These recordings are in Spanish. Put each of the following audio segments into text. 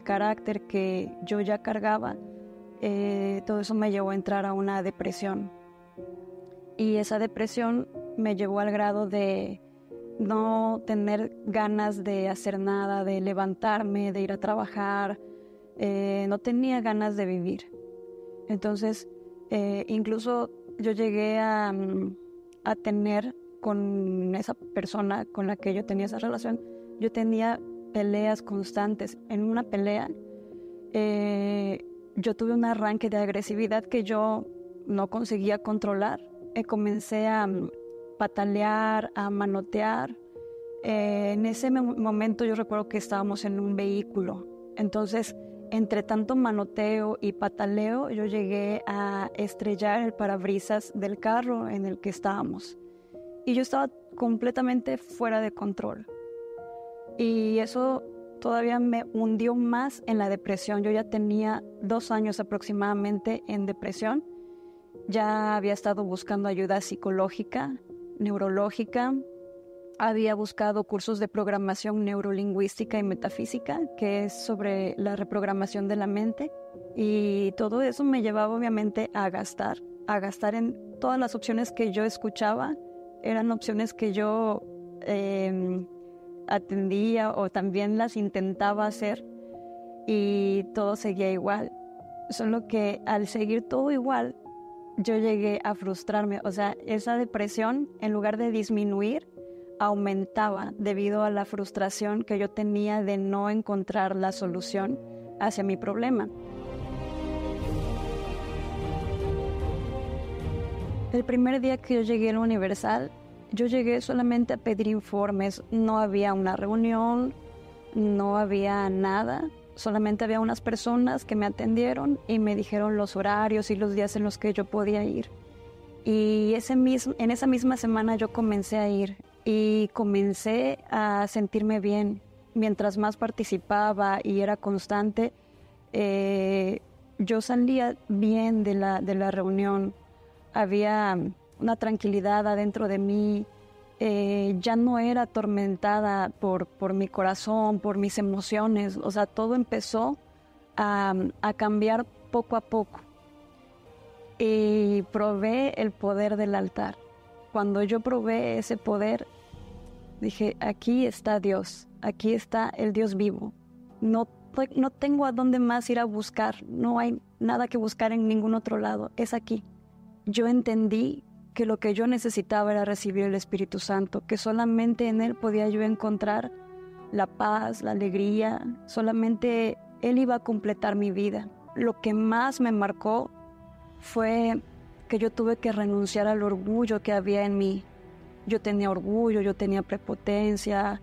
carácter que yo ya cargaba, todo eso me llevó a entrar a una depresión. Y esa depresión me llevó al grado de no tener ganas de hacer nada, de levantarme, de ir a trabajar. No tenía ganas de vivir. Entonces, incluso yo llegué a tener con esa persona con la que yo tenía esa relación, yo tenía peleas constantes. En una pelea, yo tuve un arranque de agresividad que yo no conseguía controlar. Comencé a patalear, a manotear. En ese momento yo recuerdo que estábamos en un vehículo. Entonces, entre tanto manoteo y pataleo, yo llegué a estrellar el parabrisas del carro en el que estábamos. Y yo estaba completamente fuera de control. Y eso todavía me hundió más en la depresión. Yo ya tenía 2 años aproximadamente en depresión. Ya había estado buscando ayuda psicológica, neurológica. Había buscado cursos de programación neurolingüística y metafísica, que es sobre la reprogramación de la mente. Y todo eso me llevaba obviamente a gastar en todas las opciones que yo escuchaba. Eran opciones que yo atendía o también las intentaba hacer y todo seguía igual. Solo que al seguir todo igual, yo llegué a frustrarme. O sea, esa depresión, en lugar de disminuir, aumentaba debido a la frustración que yo tenía de no encontrar la solución hacia mi problema. El primer día que yo llegué a la Universal, yo llegué solamente a pedir informes. No había una reunión, no había nada. Solamente había unas personas que me atendieron y me dijeron los horarios y los días en los que yo podía ir. Y en esa misma semana yo comencé a ir y comencé a sentirme bien. Mientras más participaba y era constante, yo salía bien de la reunión. Había una tranquilidad adentro de mí. Ya no era atormentada por mi corazón, por mis emociones. O sea, todo empezó a cambiar poco a poco. Y probé el poder del altar. Cuando yo probé ese poder, dije, aquí está Dios, aquí está el Dios vivo. No tengo a dónde más ir a buscar, no hay nada que buscar en ningún otro lado, es aquí. Yo entendí que lo que yo necesitaba era recibir el Espíritu Santo, que solamente en Él podía yo encontrar la paz, la alegría, solamente Él iba a completar mi vida. Lo que más me marcó fue que yo tuve que renunciar al orgullo que había en mí. Yo tenía orgullo, yo tenía prepotencia,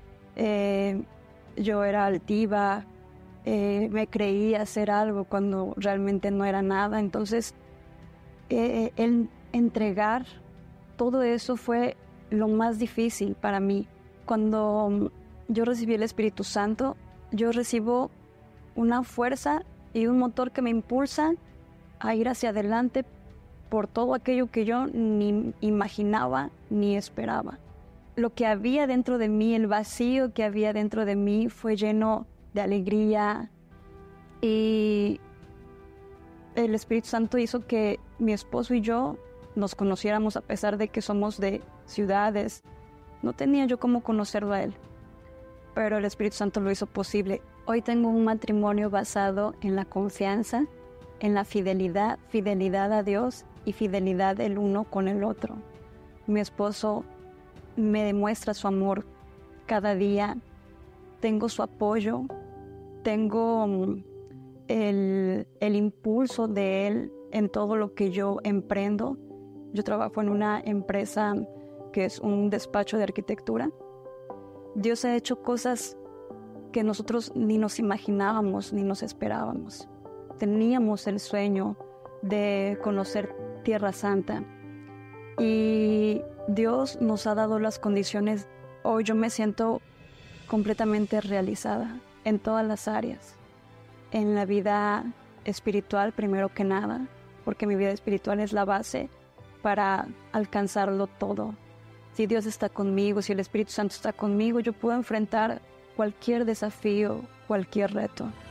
yo era altiva, me creía hacer algo cuando realmente no era nada. Entonces, el entregar todo eso fue lo más difícil para mí. Cuando yo recibí el Espíritu Santo, yo recibo una fuerza y un motor que me impulsa a ir hacia adelante por todo aquello que yo ni imaginaba ni esperaba. Lo que había dentro de mí, el vacío que había dentro de mí fue lleno de alegría, y el Espíritu Santo hizo que mi esposo y yo nos conociéramos a pesar de que somos de ciudades. No tenía yo cómo conocerlo a él, pero el Espíritu Santo lo hizo posible. Hoy tengo un matrimonio basado en la confianza, en la fidelidad a Dios y fidelidad el uno con el otro. Mi esposo me demuestra su amor cada día. Tengo su apoyo, tengo el impulso de él en todo lo que yo emprendo. Yo trabajo en una empresa que es un despacho de arquitectura. Dios ha hecho cosas que nosotros ni nos imaginábamos ni nos esperábamos. Teníamos el sueño de conocer Tierra Santa y Dios nos ha dado las condiciones. Hoy yo me siento completamente realizada en todas las áreas. En la vida espiritual, primero que nada, porque mi vida espiritual es la base para alcanzarlo todo. Si Dios está conmigo, si el Espíritu Santo está conmigo, yo puedo enfrentar cualquier desafío, cualquier reto.